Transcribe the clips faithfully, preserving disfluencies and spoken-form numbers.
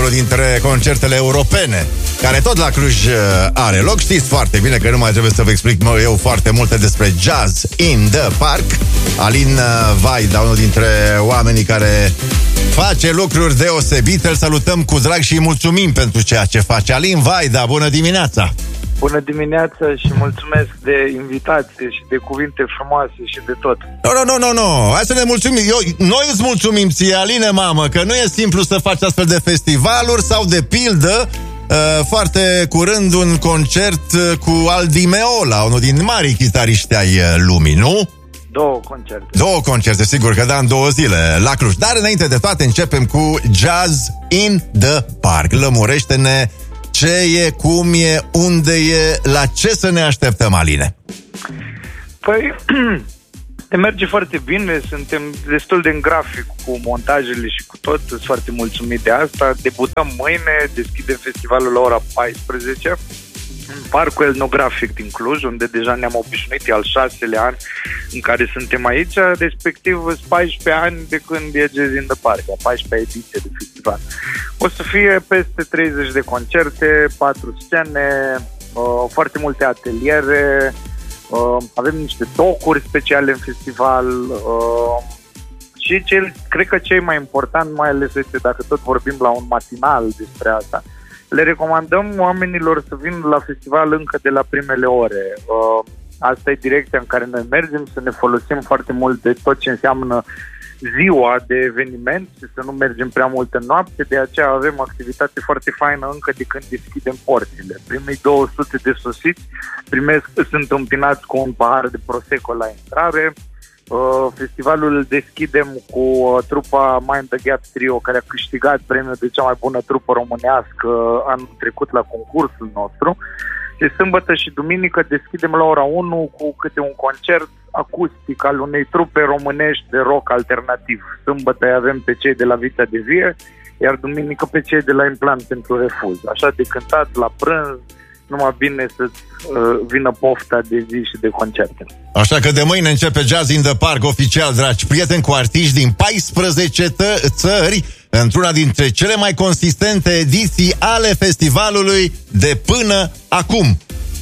unul dintre concertele europene, care tot la Cluj are loc. Știți foarte bine că nu mai trebuie să vă explic eu foarte multe despre Jazz in the Park. Alin Vaida, unul dintre oamenii care face lucruri deosebite, îl salutăm cu drag și îi mulțumim pentru ceea ce face. Alin Vaida, bună dimineața! Bună dimineața și mulțumesc de invitație și de cuvinte frumoase și de tot. Nu, nu, nu, nu, nu. Hai să ne mulțumim. Eu, noi îți mulțumim ție, Aline, mamă, că nu e simplu să faci astfel de festivaluri sau, de pildă, uh, foarte curând un concert cu Aldi Meola, unul din marii chitariști ai lumii, nu? Două concerte. Două concerte, sigur că da, în două zile la Cluj. Dar înainte de toate începem cu Jazz in the Park. Lămurește-ne ce e, cum e, unde e, la ce să ne așteptăm, Aline? Păi, te merge foarte bine, suntem destul de în grafic cu montajele și cu tot, sunt foarte mulțumit de asta. Debutăm mâine, deschidem festivalul la ora paisprezece în Parcul Etnografic din Cluj, unde deja ne-am obișnuit, e al șaselea an în care suntem aici, respectiv paisprezece ani de când e Jazz in the Park, a paisprezecea ediție de festival. O să fie peste treizeci de concerte, patru scene, uh, foarte multe ateliere, uh, avem niște tocuri speciale în festival uh, și cel, cred că cel mai important, mai ales este dacă tot vorbim la un matinal despre asta, le recomandăm oamenilor să vină la festival încă de la primele ore. Uh, asta e direcția în care noi mergem, să ne folosim foarte mult de tot ce înseamnă ziua de eveniment și să nu mergem prea mult în noapte, de aceea avem activitate foarte faină încă de când deschidem porțile. Primii două sute de sosiți primesc, sunt împinați cu un pahar de prosecco la intrare. Uh, festivalul îl deschidem cu uh, trupa Mind the Gap Trio, care a câștigat premiul de cea mai bună trupă românească anul trecut la concursul nostru. Și sâmbătă și duminică deschidem la ora unu cu câte un concert acustic al unei trupe românești de rock alternativ. Sâmbătă avem pe cei de la Vita de Vie, iar duminică pe cei de la Implant pentru Refuz. Așa de cântat la prânz, numai bine să-ți uh, vină pofta de zi și de concerte. Așa că de mâine începe Jazz in the Park oficial, dragi prieteni, cu artiști din paisprezece tă- țări, într-una dintre cele mai consistente ediții ale festivalului de până acum.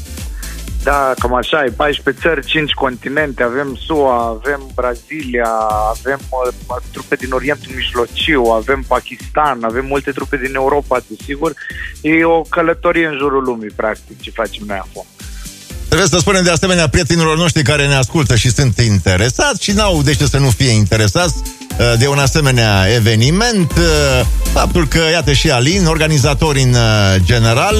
Da, cam așa e, paisprezece țări, cinci continente, avem S U A, avem Brazilia, avem uh, trupe din Orientul Mijlociu, avem Pakistan, avem multe trupe din Europa, desigur. E o călătorie în jurul lumii, practic, ce facem noi acum. Trebuie să spunem de asemenea prietenilor noștri care ne ascultă și sunt interesați și n-au de ce să nu fie interesați de un asemenea eveniment, faptul că, iată, și Alin, organizatori în general,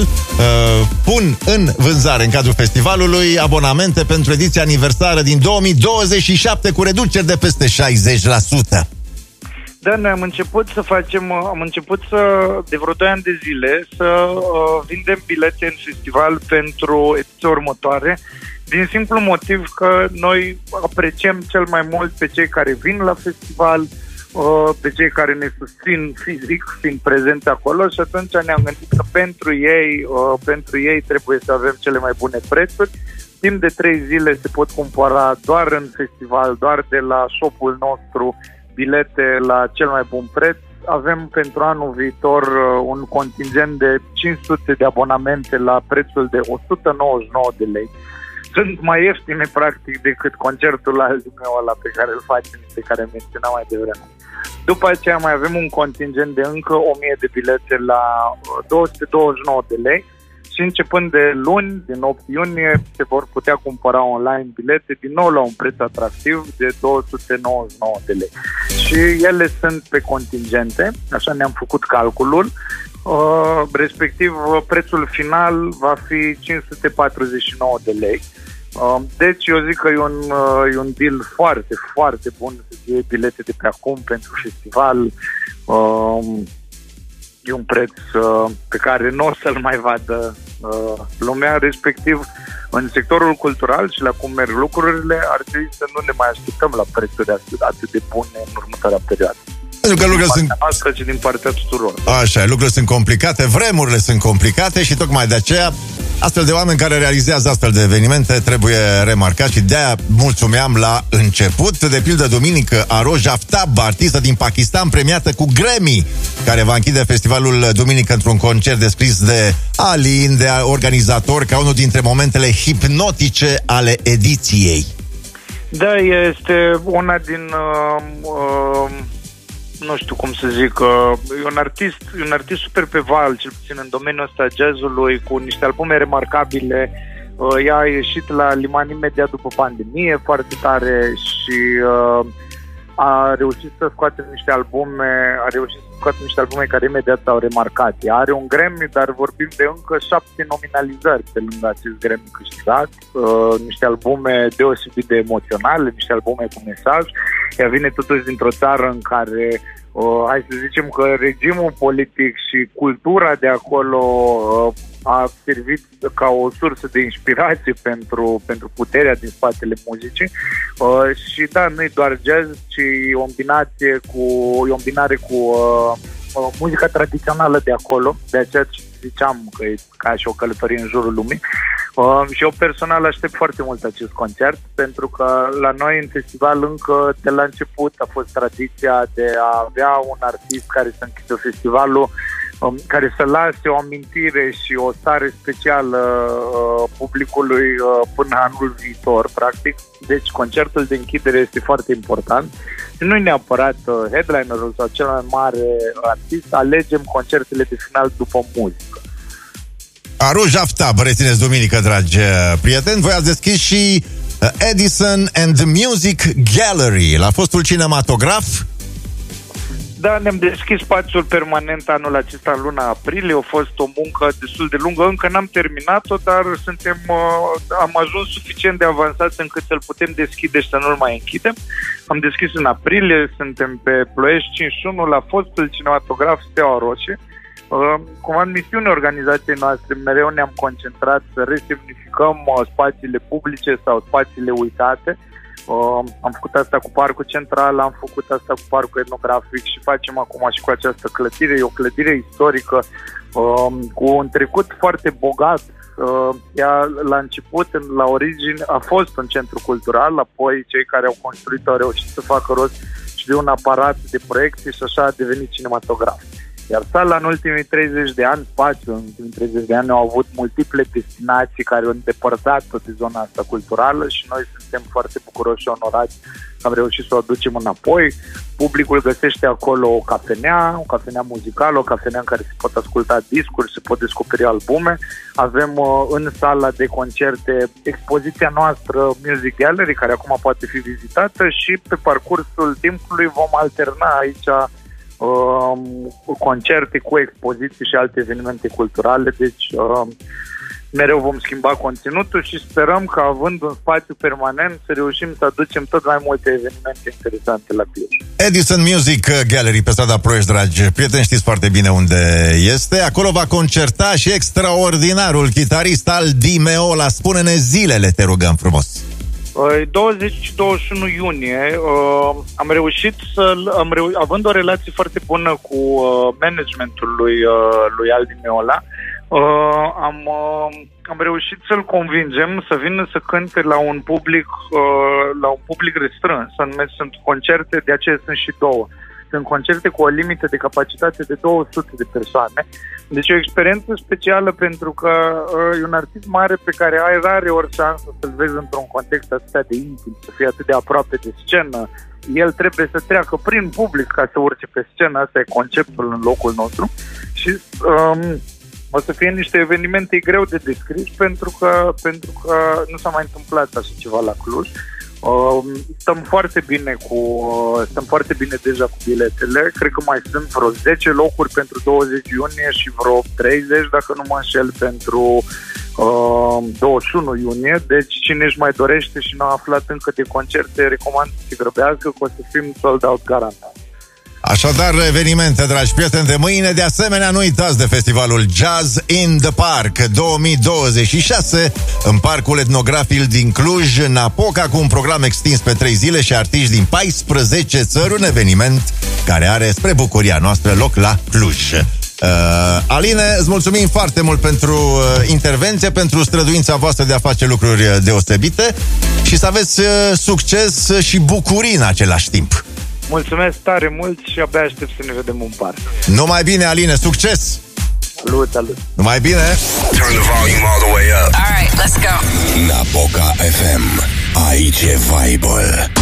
pun în vânzare în cadrul festivalului abonamente pentru ediția aniversară din două mii douăzeci și șapte cu reduceri de peste șaizeci la sută. Da, noi am început să facem, am început să, de vreo doi ani de zile, să uh, vindem bilete în festival pentru ediția următoare, din simplu motiv că noi apreciem cel mai mult pe cei care vin la festival, uh, pe cei care ne susțin fizic, fiind prezenți acolo, și atunci ne-am gândit că pentru ei, uh, pentru ei trebuie să avem cele mai bune prețuri. Timp de trei zile se pot cumpăra doar în festival, doar de la shop-ul nostru, bilete la cel mai bun preț. Avem pentru anul viitor un contingent de cinci sute de abonamente la prețul de o sută nouăzeci și nouă de lei. Sunt mai ieftine, practic, decât concertul meu ăla pe care îl facem, pe care menționam mai devreme. După aceea mai avem un contingent de încă o mie de bilete la două sute douăzeci și nouă de lei. Și începând de luni, din opt iunie, se vor putea cumpăra online bilete din nou la un preț atractiv de două sute nouăzeci și nouă de lei. Și ele sunt pe contingente, așa ne-am făcut calculul, uh, respectiv prețul final va fi cinci sute patruzeci și nouă de lei. Uh, deci eu zic că e un, uh, e un deal foarte, foarte bun să fie bilete de pe acum pentru festival. Uh, E un preț uh, pe care nu o să-l mai vadă uh, lumea, respectiv în sectorul cultural și la cum merg lucrurile, ar trebui să nu ne mai așteptăm la prețuri atât, atât de bune în următoarea perioadă. Pentru că lucrurile sunt... noastră, ci din partea tuturor. Așa, lucrurile sunt complicate, vremurile sunt complicate și tocmai de aceea Astfel de oameni care realizează astfel de evenimente trebuie remarcat și de-aia mulțumeam la început. De pildă, duminică, Arosh Aftab, artistă din Pakistan, premiată cu Grammy, care va închide festivalul duminică într-un concert descris de Alin, de organizator, ca unul dintre momentele hipnotice ale ediției. Da, este una din... Uh, uh, nu știu cum să zic, uh, e un artist, un artist super pe val, cel puțin în domeniul ăsta jazzului, cu niște albume remarcabile. Uh, ea a ieșit la liman imediat după pandemie, foarte tare, și uh, a reușit să scoate niște albume, a reușit să scoate niște albume care imediat s-au remarcat. Ea are un Grammy, dar vorbim de încă șapte nominalizări pe lângă acest Grammy câștigat, uh, niște albume deosebit de emoționale, niște albume cu mesaj. Ea vine totuși dintr-o țară în care, uh, hai să zicem că regimul politic și cultura de acolo uh, a servit ca o sursă de inspirație pentru, pentru puterea din spatele muzicii. Uh, și da, nu e doar jazz, ci o combinație cu, o combinare cu uh, uh, muzica tradițională de acolo, de aceea ziceam că e ca și o călătorie în jurul lumii. Uh, și eu personal aștept foarte mult acest concert, pentru că la noi în festival încă de la început a fost tradiția de a avea un artist care să închidă festivalul, um, care să lase o amintire și o stare specială uh, publicului uh, până anul viitor, practic. Deci concertul de închidere este foarte important. Și nu e neapărat uh, headlinerul sau cel mai mare artist, alegem concertele de final după muzică. Arosh Aftab, rețineți duminică, dragi prieteni. Voi ați deschis și Edison and Music Gallery la fostul cinematograf. Da, ne-am deschis spațiul permanent anul acesta, în luna aprilie. A fost o muncă destul de lungă, încă n-am terminat-o, dar suntem, am ajuns suficient de avansați încât să-l putem deschide și să nu-l mai închidem. Am deschis în aprilie, suntem pe Ploiești cincizeci și unu, la fostul cinematograf Steaua Roșie. Uh, Cumva în misiunea organizației noastre mereu ne-am concentrat să resemnificăm uh, spațiile publice sau spațiile uitate. Uh, am făcut asta cu Parcul Central, am făcut asta cu Parcul Etnografic și facem acum și cu această clădire. E o clădire istorică uh, cu un trecut foarte bogat. Uh, ea la început, la origine, a fost un centru cultural, apoi cei care au construit-o au reușit să facă rost și de un aparat de proiecție și așa a devenit cinematograf. Iar sala în ultimii treizeci de ani, spațiul în ultimii treizeci de ani, au avut multiple destinații care au îndepărtat-o de zona asta culturală și noi suntem foarte bucuroși și onorați că am reușit să o aducem înapoi. Publicul găsește acolo o cafenea, o cafenea muzicală, o cafenea în care se pot asculta discuri, se pot descoperi albume. Avem uh, în sala de concerte expoziția noastră Music Gallery, care acum poate fi vizitată, și pe parcursul timpului vom alterna aici Uh, concerte cu expoziții și alte evenimente culturale, deci uh, mereu vom schimba conținutul și sperăm că, având un spațiu permanent, să reușim să aducem tot mai multe evenimente interesante la Cluj. Edison Music Gallery pe strada Ploiești, dragi prieteni, știți foarte bine unde este. Acolo va concerta și extraordinarul chitarist al Dimeola. Spune-ne zilele, te rugăm frumos. douăzeci și douăzeci și unu iunie uh, am reușit să am reu- având o relație foarte bună cu uh, managementul lui, uh, lui Al Dimeola, uh, am, uh, am reușit să-l convingem să vină să cânte la un public uh, la un public restrâns. Sunt concerte, de aceea sunt și două. Sunt concerte cu o limită de capacitate de două sute de persoane. Deci e o experiență specială pentru că uh, e un artist mare pe care ai rare ori șansă să-l vezi într-un context atât de intim, să fie atât de aproape de scenă. El trebuie să treacă prin public ca să urce pe scenă. Asta e conceptul în locul nostru. Și um, o să fie niște evenimente greu de descris pentru că, pentru că nu s-a mai întâmplat așa ceva la Cluj. Uh, stăm foarte bine cu uh, stăm foarte bine deja cu biletele. Cred că mai sunt vreo zece locuri pentru douăzeci iunie și vreo treizeci, dacă nu mă înșel, pentru uh, douăzeci și unu iunie. Deci cine își mai dorește și nu a aflat încă de concerte, recomand să se grăbească, că o să fim sold out garantat. Așadar, evenimente, dragi prieteni, de mâine. De asemenea, nu uitați de festivalul Jazz in the Park două mii douăzeci și șase în Parcul Etnografic din Cluj, Napoca, cu un program extins pe trei zile și artiști din paisprezece țări, un eveniment care are, spre bucuria noastră, loc la Cluj. Uh, Aline, îți mulțumim foarte mult pentru uh, intervenție, pentru străduința voastră de a face lucruri deosebite și să aveți uh, succes și bucurii în același timp. Mulțumesc tare mult și abia aștept să ne vedem în parc. Numai bine, Aline, succes! Salut, salut! Numai bine! Turn the volume all the way up. All right, let's go. Napoca F M. Aici e vibe-ul.